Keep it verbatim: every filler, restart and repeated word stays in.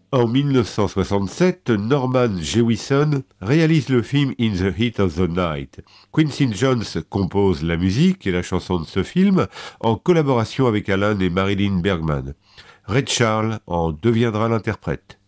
En mille neuf cent soixante-sept, Norman Jewison réalise le film In the Heat of the Night. Quincy Jones compose la musique et la chanson de ce film en collaboration avec Alan et Marilyn Bergman. Ray Charles en deviendra l'interprète.